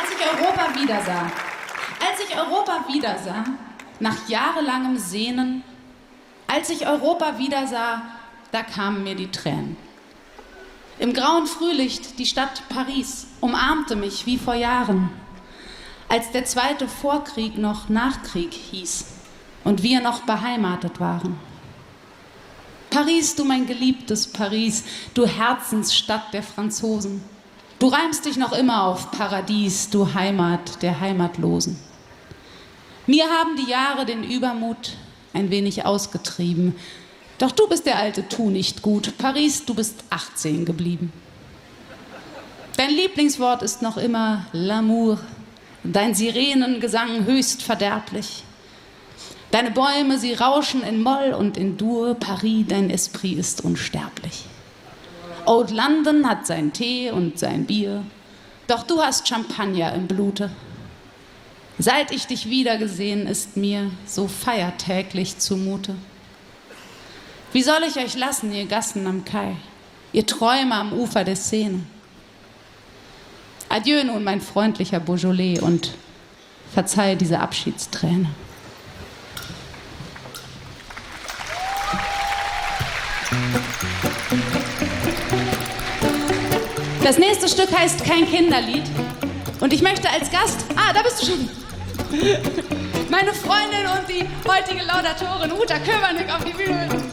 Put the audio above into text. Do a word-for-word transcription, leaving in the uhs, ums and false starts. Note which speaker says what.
Speaker 1: Als ich Europa wiedersah, als ich Europa wiedersah, nach jahrelangem Sehnen, als ich Europa wiedersah, da kamen mir die Tränen. Im grauen Frühlicht die Stadt Paris umarmte mich wie vor Jahren, als der zweite Vorkrieg noch Nachkrieg hieß und wir noch beheimatet waren. Paris, du mein geliebtes Paris, du Herzensstadt der Franzosen. Du reimst dich noch immer auf Paradies, du Heimat der Heimatlosen. Mir haben die Jahre den Übermut ein wenig ausgetrieben. Doch du bist der alte Tu nicht gut. Paris, du bist achtzehn geblieben. Dein Lieblingswort ist noch immer L'amour. Dein Sirenengesang höchst verderblich. Deine Bäume, sie rauschen in Moll und in Dur. Paris, dein Esprit ist unsterblich. Old London hat sein Tee und sein Bier. Doch du hast Champagner im Blute. Seit ich dich wiedergesehen, ist mir so feiertäglich zumute. Wie soll ich euch lassen, ihr Gassen am Kai, ihr Träume am Ufer der Seine? Adieu nun, mein freundlicher Beaujolais, und verzeih diese Abschiedsträne. Das nächste Stück heißt Kein Kinderlied und ich möchte als Gast, ah, da bist du schon, meine Freundin und die heutige Laudatorin Uta Köbernick auf die Bühne.